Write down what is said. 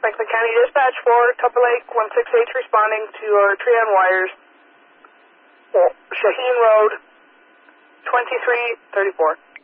Franklin County Dispatch for Tupper Lake 168 responding to our tree on wires. Shaheen Road, 2334.